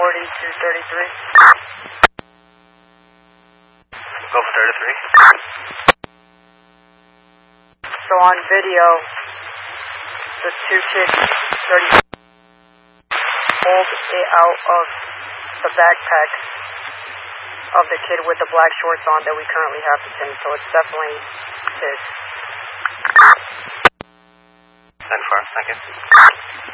233. Go for 33. So on video, the two kids, 30, pulled it out of the backpack of the kid with the black shorts on that we currently have to pin, so it's definitely his. 10-4, thank you.